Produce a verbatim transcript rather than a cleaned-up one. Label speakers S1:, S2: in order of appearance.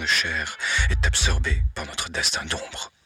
S1: carne chair est absorbée par notre destin d'ombre.